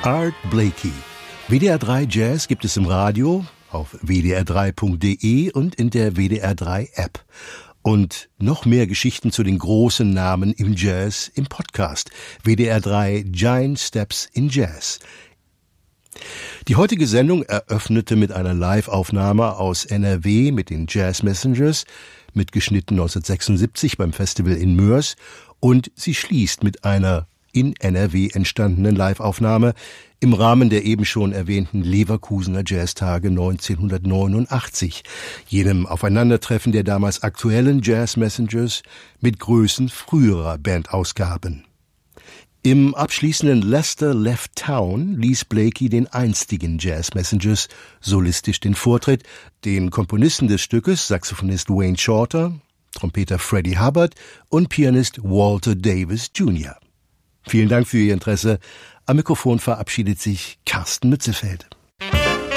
Art Blakey. WDR 3 Jazz gibt es im Radio, auf wdr3.de und in der WDR 3 App. Und noch mehr Geschichten zu den großen Namen im Jazz im Podcast. WDR 3 Giant Steps in Jazz. Die heutige Sendung eröffnete mit einer Live-Aufnahme aus NRW mit den Jazz Messengers, mitgeschnitten 1976 beim Festival in Moers, und sie schließt mit einer in NRW entstandenen Live-Aufnahme im Rahmen der eben schon erwähnten Leverkusener Jazztage 1989, jenem Aufeinandertreffen der damals aktuellen Jazz Messengers mit Größen früherer Bandausgaben. Im abschließenden Lester Left Town ließ Blakey den einstigen Jazz Messengers solistisch den Vortritt, den Komponisten des Stückes, Saxophonist Wayne Shorter, Trompeter Freddie Hubbard und Pianist Walter Davis Jr. Vielen Dank für Ihr Interesse. Am Mikrofon verabschiedet sich Carsten Mützefeld.